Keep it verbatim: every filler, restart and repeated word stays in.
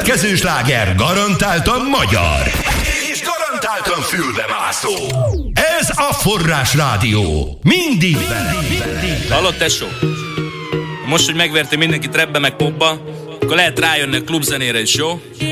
következő sláger garantáltan magyar. És garantáltan fülbemászó. Ez a Forrás Rádió. Mindig vele. Hallott, tesó? Most, hogy megvertél mindenkit rapbe meg popba, akkor lehet rájönni a klubzenére is, jó?